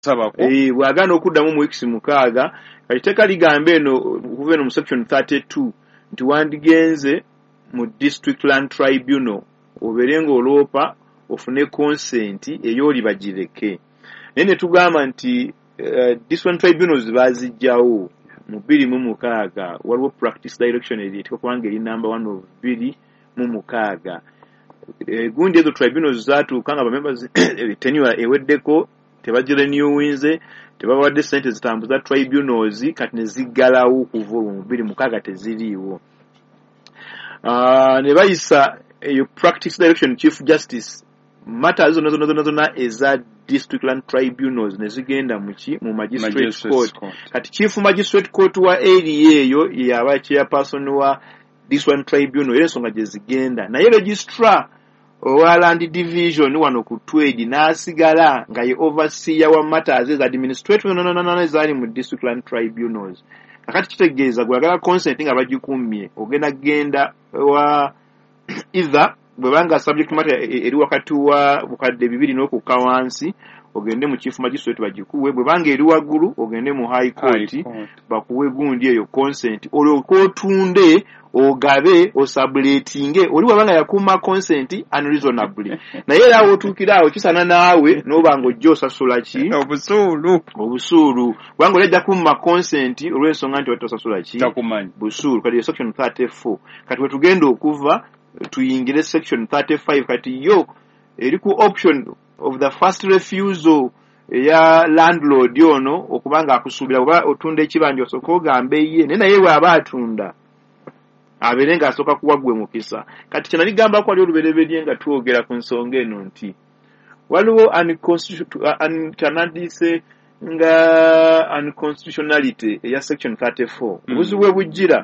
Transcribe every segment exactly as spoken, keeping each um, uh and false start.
sabako eh bwagana okuddamu mu weeks mukaaga kaliteka ligambe eno kuva eno mu section thirty-two nti wandigenze mu district land tribunal oberenga oloopa ofune consent eyoli bagireke nene tugamba nti uh, district tribunals bazijjawo mu bbiri mu mukaaga waliwo practice direction eri tukubanga eri number one of bbiri mu mukaaga gundi ezo tribunals zatuuka nga bamembers tenure eweddeko tebagire new winze tebawadde sente zitambuza tribunals kati ne ziggalawo kuva mu bbiri mukaaga teziriiwo uh, ne bayisa eyo practice direction chief justice matters zonna zonna zonna zonna eza district land tribunals ne zigenda muki mu magistrate, magistrate court. court kati chief magistrate court wa area eyo yaba chairperson wa this one tribunal era ensonga gye zigenda naye registrar owa land division wano ku Twedi n'asigala nga ye overseer wa matters eza administrative no no no no ezali mu district land tribunals kakati kitegeeza gwagala consent nga bagikumye ogenda genda wa either bwebanga subject matter eri wakati wa bukadde bibiri n'okukka wansi ogende mu chief magistrate bagikuwe bwebanga eri waggulu ogende mu high court, high court. Bakuwe gundi eyo consent olwo otunde ogabe osabulatinge oli wabanga yakuma consent unreasonably naye era otukira awo kisana naawe nobanga ojjo osasula ki obusulu obusulu wanga olejja kuma consent olw'ensonga nti watosasula ki takumanyi busulu kati section thirty-four kati wetugenda okuva tuyingire section thirty-five kati yo eri ku option of the first refusal ya landlord yono okubanga akusubira oba otunda ekibanja osoko gambe ye nena yewe abatunda aberenga asoka kuwagwe mukisa kati kina ligamba kwa lyo lubereberye nga tuogera ku nsonga eno nti waliwo unconstitutionality nga unconstitutionality ya section thirty-four buziwe mm. bujira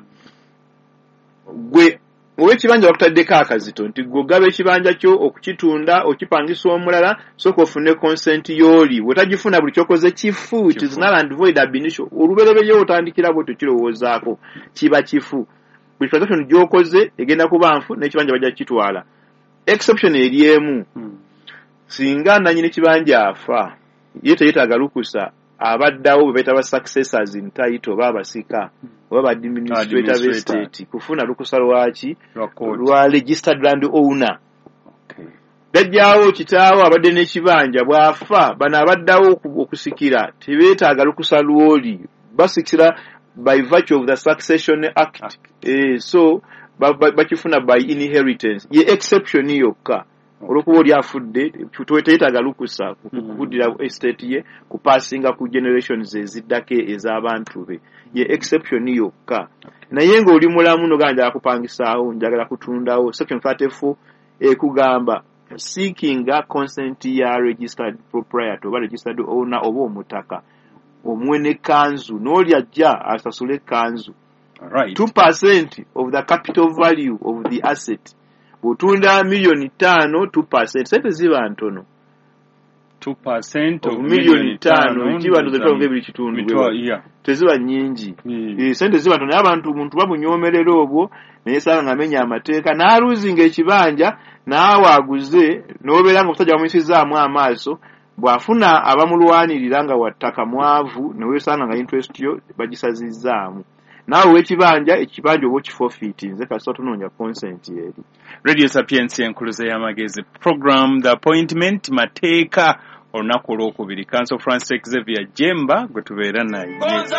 gwe owe kibanja bakutaddeko akazito nti gogabe ekibanja kyo okukitunda okipangisa omulala soko ofune consent yoli wetagifuna buli kyokoze kifu it is null and void ab initio olubereberye otandikira bwo tukirowoozaako kiba kifu buli transaction gyokoze egenda kuba nfu n'ekibanja bajja kitwala exception eri emu hmm. singa nanyini kibanja afa ye teyetaaga lukusa abaddawo bwe bayita ba successors in title baba sika oba ba administrator estate kufuna lukusa lwaki lwa registered land owner okay dajjawo kitaawo abadde n'ekibanja bwafa bana abaddawo okusikira tebeetaaga lukusa lwoli basikira by virtue of the succession act, act. Eh, so bakifuna by inheritance ye exception yokka olwokuba oli afudde tuweteyetaaga lukusa kukuddira estate ye kupassinga ku generations eziddake ez'abantu be ye exception yokka naye ng'oli mulamu noganja akupangisaawo njagala kutundawo section thirty-four ekugamba seeking a consent ya registered proprietor oba registered owner oba omutaka omwene kanzu n'oli ajja asasule kanzu right. two percent of the capital value of the asset butunda milioni tano two percent sente ziba ntono two percent of milioni tano ikiba ndozetwa ngebiri kitundu yeah. teziba nyingi yeah. e, sente ziba ntono abantu muntu babunyomerera obwo naye sanga ngamenya amateeka n'aluzinga ekibanja n'awaaguze n'obeera nga omusajja bamuyisizaamu amaaso bwafuna abamulwanirira nga wattaka mwavu newesanga nga interest yo bagisazizaamu nawe wekibanja ekibanja obo kifofiti nze kasita tunoonya consent eri Radio Sapiens enkuluze y'amagezi program the appointment mateeka olunaku olwokubiri Council Francis Xavier Jemba gwe tubeera naye